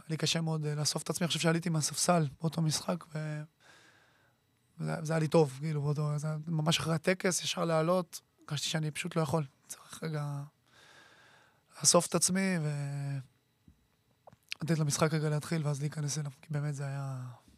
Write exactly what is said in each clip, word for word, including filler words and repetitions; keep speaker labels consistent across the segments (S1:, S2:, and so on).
S1: לי קשה מאוד לאסוף את עצמי, אני חושב שעליתי מהספסל באותו משחק, וזה היה לי טוב, כאילו, באותו, זה ממש אחרי הטקס, ישר לעלות, הרגשתי שאני פשוט לא יכול, צריך רגע לאסוף את עצמי, ולתת למשחק רגע להתחיל, ואז להיכנס אליו, כי באמת זה היה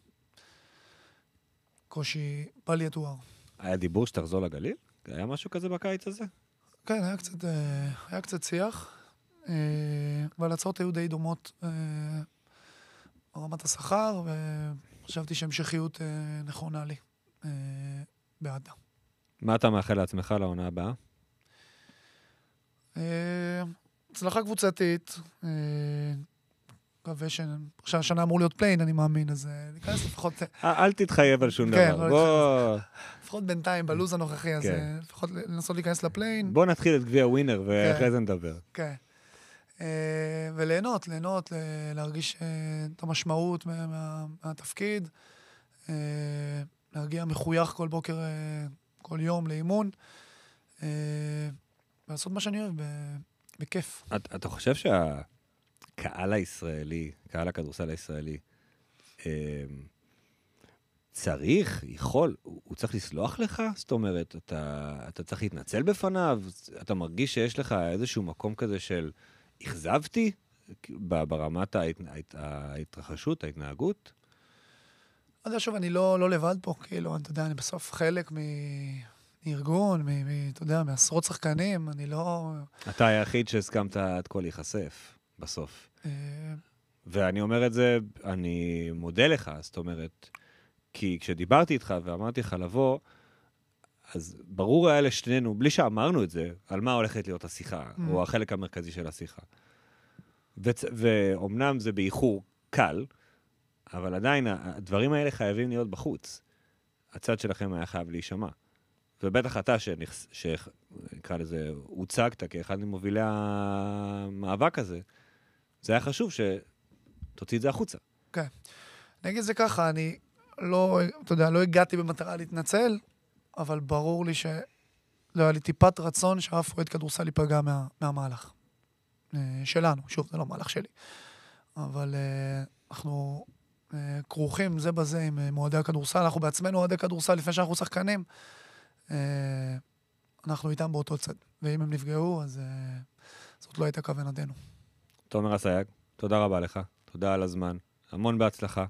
S1: קושי בל יתואר.
S2: היה דיבור שתחזור לגליל? היה משהו כזה בקיץ הזה?
S1: כן, היה קצת, היה קצת שיח, אבל הצעות היו די דומות ברמת השכר, וחשבתי שהמשכיות נכונה לי בעדה.
S2: מה אתה מאחל לעצמך לעונה הבאה?
S1: הצלחה קבוצתית, מקווה שהשנה אמור להיות פליין, אני מאמין, אז ניכנס לפחות...
S2: אל תתחייב על שום דבר, בוא...
S1: לפחות בינתיים, בלוז הנוכחי, אז לפחות לנסות להיכנס לפליין.
S2: בוא נתחיל את גביע ווינר, ואחרי זה נדבר.
S1: כן. וליהנות, ליהנות, להרגיש את המשמעות מהתפקיד, להגיע מחוייך כל בוקר, כל יום לאימון, ולעשות מה שאני אוהב בכיף.
S2: אתה חושב שהקהל הישראלי, קהל הכדורסל הישראלי, צריך, יכול, הוא צריך לסלוח לך? זאת אומרת, אתה, אתה צריך להתנצל בפניו? אתה מרגיש שיש לך איזשהו מקום כזה של אכזבתי ברמת ההתרחשות, ההתנהגות?
S1: אז שוב, אני לא, לא לבד פה, כאילו, אתה יודע, אני בסוף חלק מארגון, מ, מ, אתה יודע, מעשרות שחקנים, אני לא...
S2: אתה היחיד שהסכמת עד כה להיחשף, בסוף. ואני אומר את זה, אני מודה לך, זאת אומרת, כי כשדיברתי איתך ואמרתי לך לבוא, אז ברור היה לשנינו, בלי שאמרנו את זה, על מה הולכת להיות השיחה, mm. או החלק המרכזי של השיחה. וצ... ואומנם זה באיחור קל, אבל עדיין הדברים האלה חייבים להיות בחוץ. הצד שלכם היה חייב להישמע. ובטח אתה שנכס... שנקרא לזה, הוצגת כאחד ממובילי המאבק הזה, זה היה חשוב שתוציא את זה החוצה.
S1: כן. נגיד זה ככה, אני לא, אתה יודע, לא הגעתי במטרה להתנצל, אבל ברור לי שלא היה לי טיפת רצון שאף אוהד כדורסל ייפגע מה, מהמהלך. שלנו, שוב, זה לא מהלך שלי. אבל אנחנו כרוכים זה בזה עם מועדי הכדורסל, אנחנו בעצמנו מועדי כדורסל לפני שאנחנו שחקנים, אנחנו איתם באותו צד. ואם הם נפגעו, אז זאת לא הייתה כוונתנו.
S2: תומר אסייג, תודה רבה לך, תודה על הזמן, המון בהצלחה.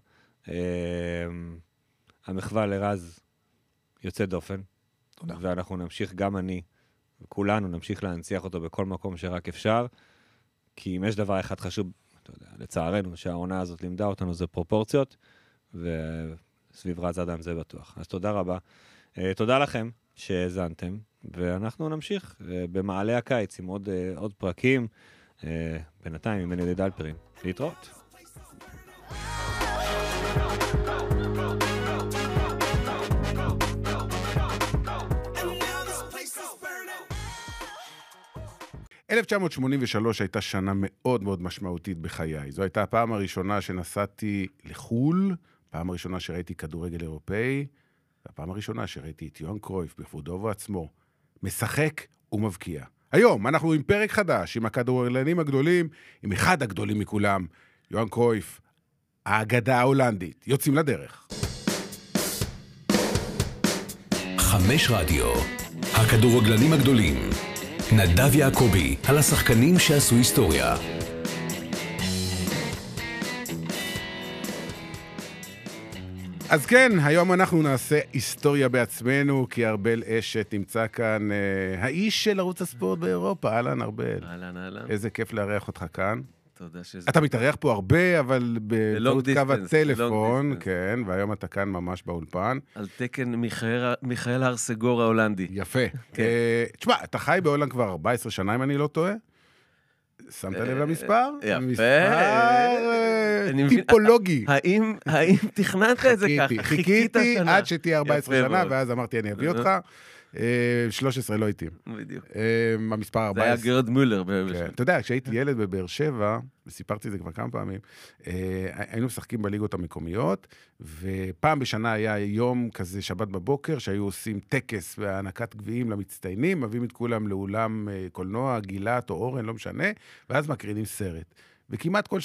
S2: המחווה לרז יוצא דופן.
S1: תודה.
S2: ואנחנו נמשיך, גם אני, וכולנו נמשיך להנציח אותו בכל מקום שרק אפשר, כי אם יש דבר אחד חשוב, אתה יודע, לצערנו, שהעונה הזאת לימדה אותנו, זה פרופורציות, וסביב רז אדם זה בטוח. אז תודה רבה. תודה לכם שהזנתם, ואנחנו נמשיך במעלה הקיץ עם עוד, עוד פרקים, בינתיים עם בני דלפרין. להתראות.
S3: אלף תשע מאות שמונים ושלוש הייתה שנה מאוד מאוד משמעותית בחיי. זו הייתה הפעם הראשונה שנסעתי לחול, הפעם הראשונה שראיתי כדורגל אירופאי, והפעם הראשונה שראיתי את יוהאן קרויף בכבודו ובעצמו, משחק ומבקיע. היום אנחנו עם פרק חדש, עם הכדורגלנים הגדולים, עם אחד הגדולים מכולם, יוהאן קרויף, האגדה ההולנדית. יוצאים לדרך.
S4: חמש רדיו, הכדורגלנים הגדולים. נדב יעקבי, על השחקנים שעשו היסטוריה.
S3: אז כן, היום אנחנו נעשה היסטוריה בעצמנו, כי ארבל אשת נמצא כאן, אה, האיש של ערוץ הספורט באירופה. אהלן, ארבל.
S5: אהלן, אהלן.
S3: איזה כיף לארח אותך כאן.
S5: תודה שזה...
S3: אתה מתארח פה הרבה, אבל באמצעות קו הטלפון,
S5: distance.
S3: כן, והיום אתה כאן ממש באולפן.
S5: על תקן מיכאל, מיכאל הרסגור ההולנדי.
S3: יפה. כן. אה, תשמע, אתה חי בהולנד כבר ארבע עשרה שנה, אם אני לא טועה? שמת לב למספר?
S5: יפה.
S3: מספר טיפולוגי.
S5: האם, האם תכננת את זה ככה?
S3: חיכיתי עד שתהיה ארבע עשרה שנה, ואז אמרתי, אני אביא אותך. שלוש עשרה לא איתי.
S5: בדיוק.
S3: המספר ארבע עשרה.
S5: זה היה גרד מולר.
S3: אתה יודע, כשהייתי ילד בבאר שבע, וסיפרתי את זה כבר כמה פעמים, היינו משחקים בליגות המקומיות, ופעם בשנה היה יום כזה שבת בבוקר, שהיו עושים טקס והענקת גביעים למצטיינים, מביאים את כולם לאולם קולנוע, גילת או אורן, לא משנה, ואז מקרינים סרט. וכמעט כל